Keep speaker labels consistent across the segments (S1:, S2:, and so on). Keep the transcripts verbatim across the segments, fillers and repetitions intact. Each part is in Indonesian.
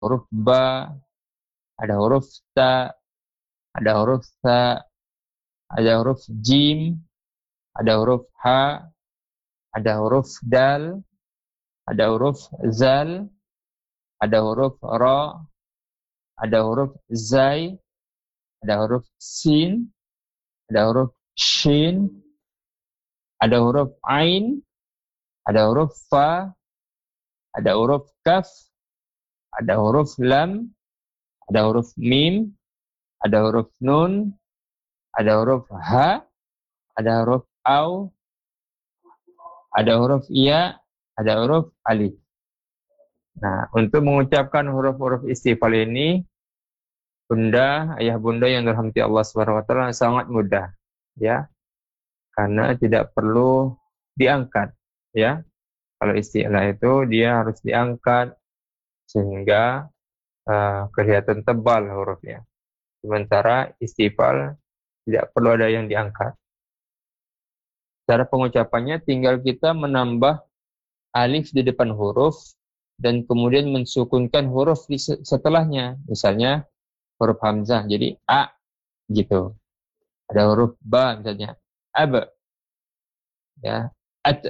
S1: huruf ba, ada huruf ta, ada huruf tha, ada huruf jim, ada huruf ha, ada huruf dal, ada huruf zal, ada huruf ra, ada huruf zai, ada huruf sin, ada huruf shin, ada huruf ain, ada huruf fa, ada huruf kaf, ada huruf lam, ada huruf mim, ada huruf nun, ada huruf ha, ada huruf au, ada huruf ya, ada huruf alif. Nah, untuk mengucapkan huruf-huruf istifal ini, bunda, ayah bunda yang dirahmati Allah Subhanahu wa taala, sangat mudah, ya. Karena tidak perlu diangkat, ya. Kalau isti'la itu dia harus diangkat sehingga uh, kelihatan tebal hurufnya. Sementara istifal tidak perlu ada yang diangkat. Cara pengucapannya tinggal kita menambah alif di depan huruf dan kemudian mensukunkan huruf di setelahnya. Misalnya huruf hamzah jadi a gitu. Ada huruf ba misalnya ab, ya, at,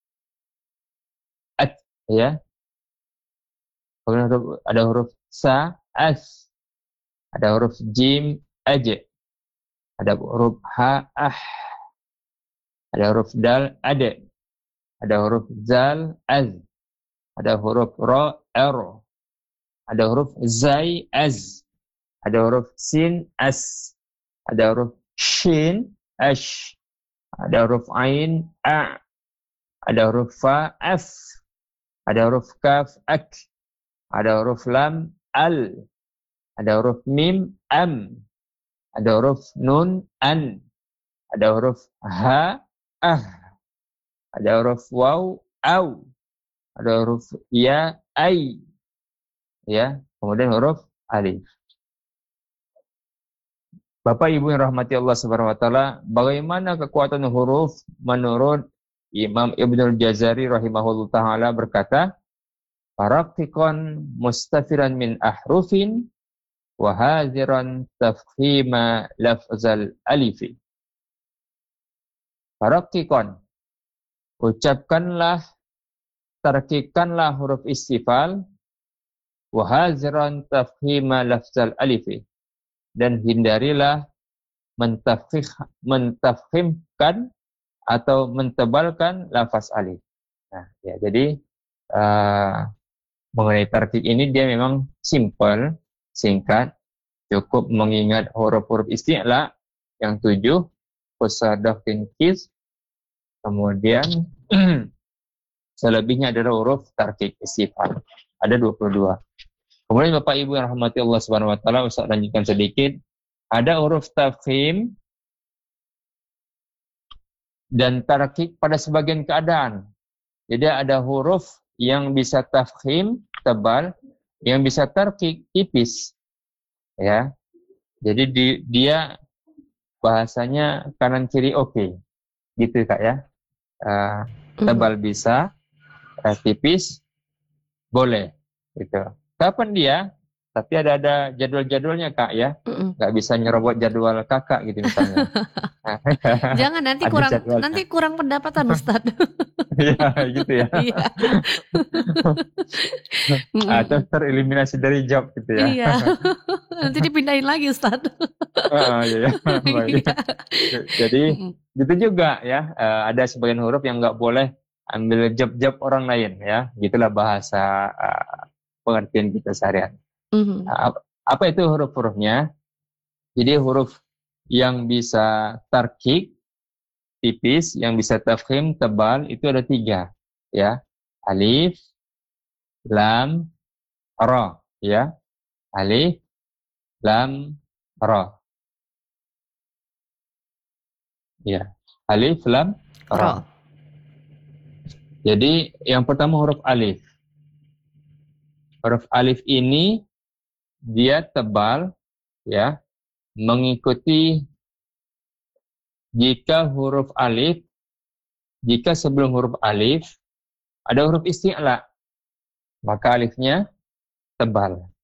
S1: at, ya. Kemudian ada huruf sa, as, ada huruf jim, aj, ada huruf ha, ah, ada huruf dal, ada, ada huruf zal, az, ada huruf ra, er, ada huruf zai, az, ada huruf sin, as, ada huruf shin, ash, ada huruf ain, a, ada huruf fa, af, ada huruf kaf, ak, ada huruf lam, al, ada huruf mim, am, ada huruf nun, an, ada huruf ha, ah, ada huruf waw, au, ada huruf ya, ai, ya, kemudian huruf alif. Bapak Ibu yang rahmati Allah Subhanahu wa taala, bagaimana kekuatan huruf menurut Imam Ibnul Jazari rahimahullah taala berkata, faraqiqan mustafiran min ahrufin wa hadziran tafkhima lafzal alifi. Faraqiqan, ucapkanlah, tarkikanlah huruf istifal, wa hadziran tafkhima lafzal alifi, dan hindarilah mentafkhim, mentafkhimkan atau mentebalkan lafaz alif. Nah, ya, jadi uh, mengenai tarkik ini dia memang simple, singkat, cukup mengingat huruf-huruf isti'la yang tujuh, usadah kinkis, kemudian selebihnya adalah huruf tarkik istifal. Ada dua puluh dua. Kemudian Bapak Ibu yang rahmati Allah Subhanahu wa taala, Ustaz lanjutkan sedikit. Ada huruf tafkhim dan tarkik pada sebagian keadaan. Jadi ada huruf yang bisa tafkhim tebal, yang bisa tarkik tipis. Ya. Jadi di, dia bahasanya kanan kiri oke. Okay. Gitu Kak ya. Uh, tebal bisa, uh, tipis boleh gitu. Kapan dia? Tapi ada ada jadwal-jadwalnya Kak ya. Mm-mm. Nggak bisa nyerobot jadwal kakak gitu misalnya.
S2: Jangan nanti kurang jadwalnya. Nanti kurang pendapatan Ustaz.
S1: Iya gitu ya.
S2: Iya.
S1: Atau tereliminasi dari job gitu ya.
S2: Iya. Nanti dipindahin lagi Ustaz.
S1: Oh, iya, iya. Jadi gitu juga ya. Ada sebagian huruf yang nggak boleh ambil job-job orang lain ya. Gitulah bahasa uh, pengertian kita seharian. Mm-hmm. Apa itu huruf-hurufnya? Jadi huruf yang bisa tarkik tipis, yang bisa tafkhim tebal itu ada tiga, ya. Alif, lam, ra, ya. Alif, lam, ra. Ya. Alif, lam, ra. Jadi yang pertama huruf alif. Huruf alif ini dia tebal, ya, mengikuti jika huruf alif, jika sebelum huruf alif ada huruf isti'la, maka alifnya tebal.